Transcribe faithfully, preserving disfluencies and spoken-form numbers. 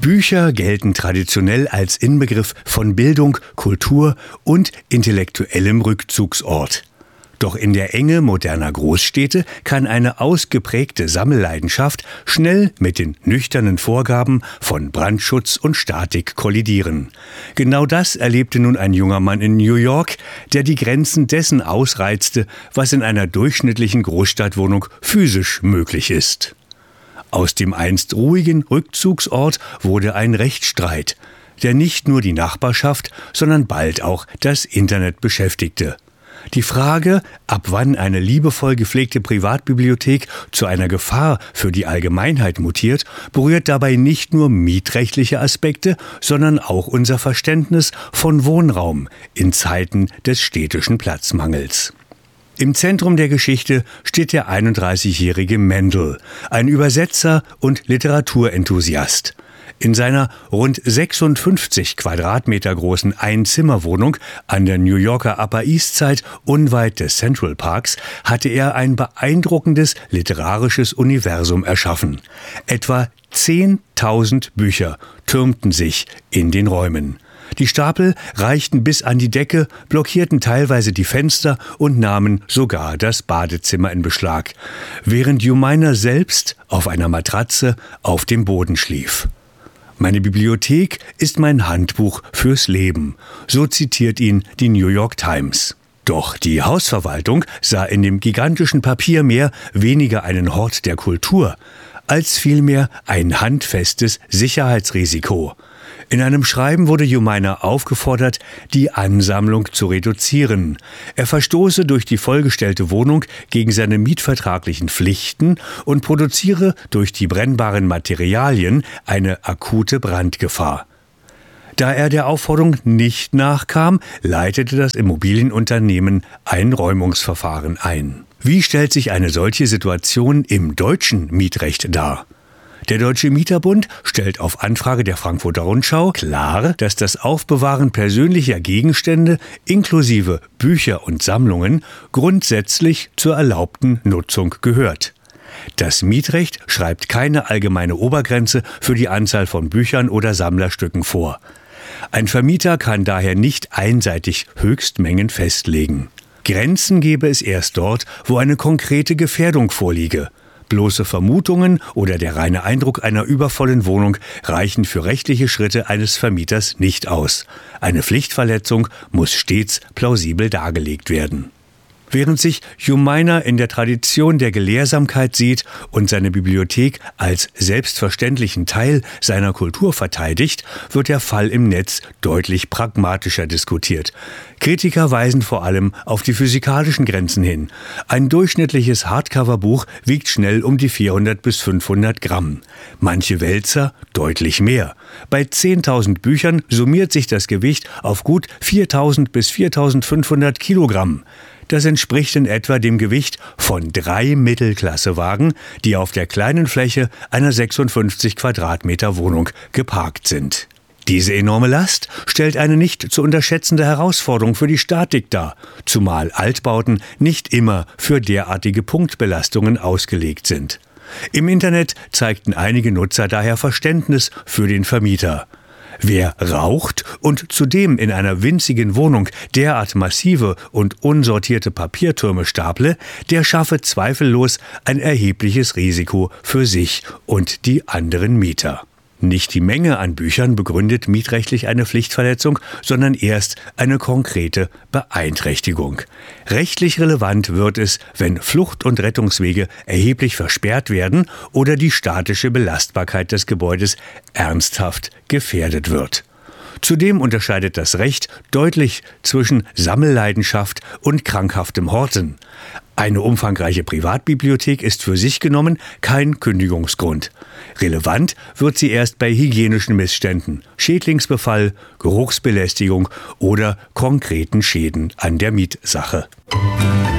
Bücher gelten traditionell als Inbegriff von Bildung, Kultur und intellektuellem Rückzugsort. Doch in der Enge moderner Großstädte kann eine ausgeprägte Sammelleidenschaft schnell mit den nüchternen Vorgaben von Brandschutz und Statik kollidieren. Genau das erlebte nun ein junger Mann in New York, der die Grenzen dessen ausreizte, was in einer durchschnittlichen Großstadtwohnung physisch möglich ist. Aus dem einst ruhigen Rückzugsort wurde ein Rechtsstreit, der nicht nur die Nachbarschaft, sondern bald auch das Internet beschäftigte. Die Frage, ab wann eine liebevoll gepflegte Privatbibliothek zu einer Gefahr für die Allgemeinheit mutiert, berührt dabei nicht nur mietrechtliche Aspekte, sondern auch unser Verständnis von Wohnraum in Zeiten des städtischen Platzmangels. Im Zentrum der Geschichte steht der einunddreißigjährige Mendel, ein Übersetzer und Literaturenthusiast. In seiner rund sechsundfünfzig Quadratmeter großen Einzimmerwohnung an der New Yorker Upper East Side unweit des Central Parks hatte er ein beeindruckendes literarisches Universum erschaffen. Etwa zehntausend Bücher türmten sich in den Räumen. Die Stapel reichten bis an die Decke, blockierten teilweise die Fenster und nahmen sogar das Badezimmer in Beschlag, während Jumina selbst auf einer Matratze auf dem Boden schlief. Meine Bibliothek ist mein Handbuch fürs Leben, so zitiert ihn die New York Times. Doch die Hausverwaltung sah in dem gigantischen Papiermeer weniger einen Hort der Kultur, als vielmehr ein handfestes Sicherheitsrisiko. In einem Schreiben wurde Jumina aufgefordert, die Ansammlung zu reduzieren. Er verstoße durch die vollgestellte Wohnung gegen seine mietvertraglichen Pflichten und produziere durch die brennbaren Materialien eine akute Brandgefahr. Da er der Aufforderung nicht nachkam, leitete das Immobilienunternehmen ein Räumungsverfahren ein. Wie stellt sich eine solche Situation im deutschen Mietrecht dar? Der Deutsche Mieterbund stellt auf Anfrage der Frankfurter Rundschau klar, dass das Aufbewahren persönlicher Gegenstände inklusive Bücher und Sammlungen grundsätzlich zur erlaubten Nutzung gehört. Das Mietrecht schreibt keine allgemeine Obergrenze für die Anzahl von Büchern oder Sammlerstücken vor. Ein Vermieter kann daher nicht einseitig Höchstmengen festlegen. Grenzen gäbe es erst dort, wo eine konkrete Gefährdung vorliege. Bloße Vermutungen oder der reine Eindruck einer übervollen Wohnung reichen für rechtliche Schritte eines Vermieters nicht aus. Eine Pflichtverletzung muss stets plausibel dargelegt werden. Während sich Jumina in der Tradition der Gelehrsamkeit sieht und seine Bibliothek als selbstverständlichen Teil seiner Kultur verteidigt, wird der Fall im Netz deutlich pragmatischer diskutiert. Kritiker weisen vor allem auf die physikalischen Grenzen hin. Ein durchschnittliches Hardcover-Buch wiegt schnell um die vierhundert bis fünfhundert Gramm. Manche Wälzer deutlich mehr. Bei zehntausend Büchern summiert sich das Gewicht auf gut viertausend bis viertausendfünfhundert Kilogramm. Das entspricht in etwa dem Gewicht von drei Mittelklassewagen, die auf der kleinen Fläche einer sechsundfünfzig Quadratmeter Wohnung geparkt sind. Diese enorme Last stellt eine nicht zu unterschätzende Herausforderung für die Statik dar, zumal Altbauten nicht immer für derartige Punktbelastungen ausgelegt sind. Im Internet zeigten einige Nutzer daher Verständnis für den Vermieter. Wer raucht und zudem in einer winzigen Wohnung derart massive und unsortierte Papiertürme staple, der schaffe zweifellos ein erhebliches Risiko für sich und die anderen Mieter. Nicht die Menge an Büchern begründet mietrechtlich eine Pflichtverletzung, sondern erst eine konkrete Beeinträchtigung. Rechtlich relevant wird es, wenn Flucht- und Rettungswege erheblich versperrt werden oder die statische Belastbarkeit des Gebäudes ernsthaft gefährdet wird. Zudem unterscheidet das Recht deutlich zwischen Sammelleidenschaft und krankhaftem Horten. Eine umfangreiche Privatbibliothek ist für sich genommen kein Kündigungsgrund. Relevant wird sie erst bei hygienischen Missständen, Schädlingsbefall, Geruchsbelästigung oder konkreten Schäden an der Mietsache.